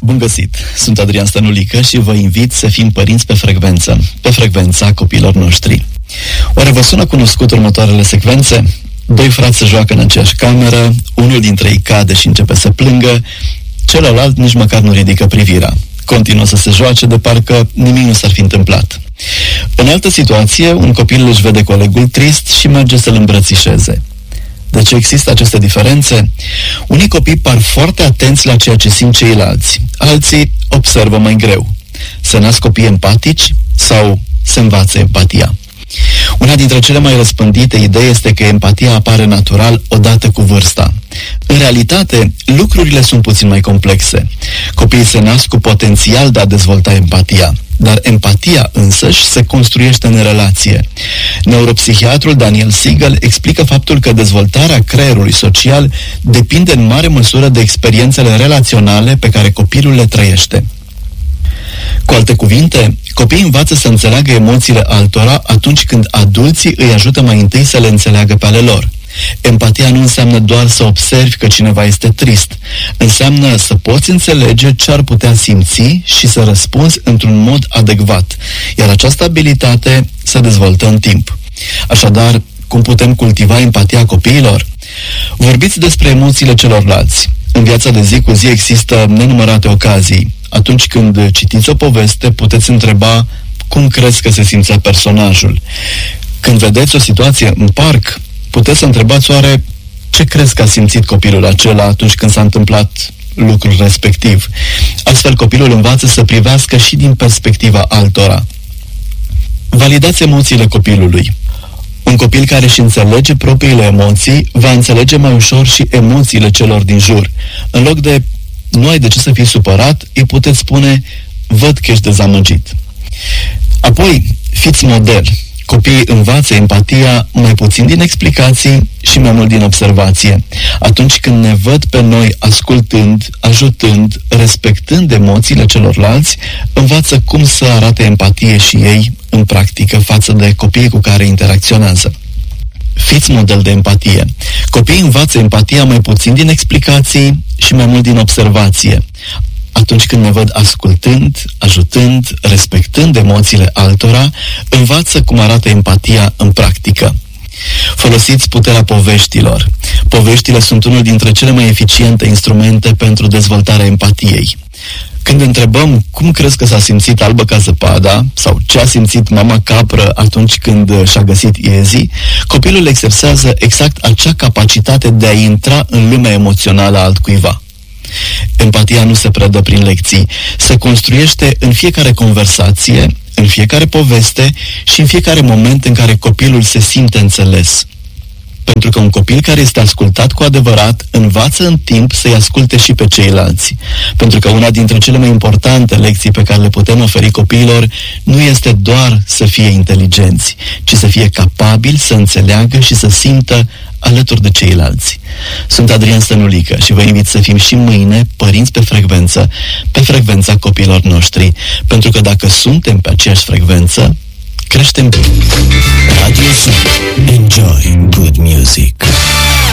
Bun găsit! Sunt Adrian Stănulică și vă invit să fim părinți pe frecvență, pe frecvența copiilor noștri. Oare vă sună cunoscut următoarele secvențe? Doi frați se joacă în aceeași cameră, unul dintre ei cade și începe să plângă, celălalt nici măcar nu ridică privirea. Continuă să se joace de parcă nimic nu s-ar fi întâmplat. În altă situație, un copil își vede colegul trist și merge să-l îmbrățișeze. De ce există aceste diferențe? Unii copii par foarte atenți la ceea ce simt ceilalți, alții observă mai greu. Se nasc copii empatici sau se învață empatia? Una dintre cele mai răspândite idei este că empatia apare natural odată cu vârsta. În realitate, lucrurile sunt puțin mai complexe. Copiii se nasc cu potențial de a dezvolta empatia, dar empatia însăși se construiește în relație. Neuropsihiatrul Daniel Siegel explică faptul că dezvoltarea creierului social depinde în mare măsură de experiențele relaționale pe care copilul le trăiește. Cu alte cuvinte, copiii învață să înțeleagă emoțiile altora atunci când adulții îi ajută mai întâi să le înțeleagă pe ale lor. Empatia nu înseamnă doar să observi că cineva este trist. Înseamnă să poți înțelege ce ar putea simți și să răspunzi într-un mod adecvat. Iar această abilitate se dezvoltă în timp. Așadar, cum putem cultiva empatia copiilor? Vorbiți despre emoțiile celorlalți. În viața de zi cu zi există nenumărate ocazii. Atunci când citiți o poveste, puteți întreba cum crezi că se simțea personajul. Când vedeți o situație în parc, puteți să întrebați oare ce crezi că a simțit copilul acela atunci când s-a întâmplat lucrul respectiv. Astfel, copilul învață să privească și din perspectiva altora. Validați emoțiile copilului. Un copil care își înțelege propriile emoții va înțelege mai ușor și emoțiile celor din jur. În loc de nu ai de ce să fii supărat, îi puteți spune văd că ești dezamăgit. Apoi, fiți model. Copiii învață empatia mai puțin din explicații și mai mult din observație. Atunci când ne văd pe noi ascultând, ajutând, respectând emoțiile celorlalți, învață cum să arate empatie și ei în practică față de copiii cu care interacționează. Fiți model de empatie. Copiii învață empatia mai puțin din explicații și mai mult din observație. Atunci când ne văd ascultând, ajutând, respectând emoțiile altora, învață cum arată empatia în practică. Folosiți puterea poveștilor. Poveștile sunt unul dintre cele mai eficiente instrumente pentru dezvoltarea empatiei. Când întrebăm cum crezi că s-a simțit albă ca zăpada sau ce a simțit mama capră atunci când și-a găsit iezii, copilul exersează exact acea capacitate de a intra în lumea emoțională a altcuiva. Empatia nu se predă prin lecții, se construiește în fiecare conversație, în fiecare poveste și în fiecare moment în care copilul se simte înțeles. Pentru că un copil care este ascultat cu adevărat învață în timp să-i asculte și pe ceilalți. Pentru că una dintre cele mai importante lecții pe care le putem oferi copiilor nu este doar să fie inteligenți, ci să fie capabili să înțeleagă și să simtă alături de ceilalți. Sunt Adrian Stănulică și vă invit să fim și mâine părinți pe frecvență, pe frecvența copiilor noștri. Pentru că dacă suntem pe aceeași frecvență, creștem. Radio Sun. Enjoy good music.